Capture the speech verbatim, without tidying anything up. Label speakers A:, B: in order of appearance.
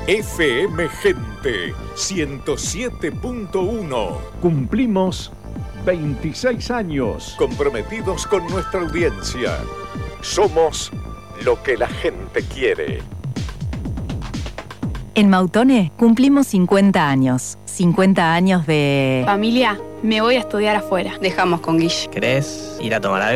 A: F M Gente ciento siete punto uno.
B: Cumplimos veintiséis años.
A: Comprometidos con nuestra audiencia. Somos lo que la gente quiere.
C: En Mautone cumplimos cincuenta años. cincuenta años de...
D: Familia, me voy a estudiar afuera.
E: Dejamos con Guille.
F: ¿Querés ir a tomar algo?